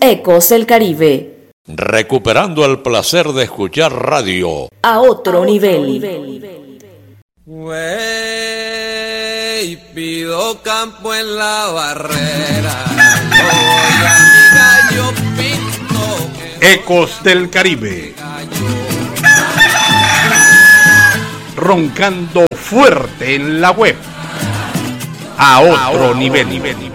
Ecos del Caribe. Recuperando el placer de escuchar radio a otro nivel. Wey, pido campo en la barrera. Gallo pinto. Ecos del Caribe. Roncando fuerte en la web. A otro nivel.